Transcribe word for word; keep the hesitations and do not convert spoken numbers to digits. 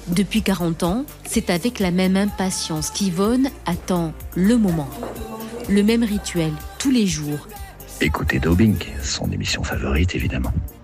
Depuis quarante ans, c'est avec la même impatience qu'Yvonne attend le moment. Le même rituel, tous les jours. Écoutez Daubing, son émission favorite évidemment.